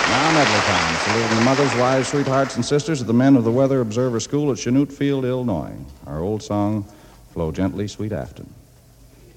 Now medley time, saluting the mothers, wives, sweethearts, and sisters of the men of the Weather Observer School at Chanute Field, Illinois. Our old song, Flow Gently, Sweet Afton.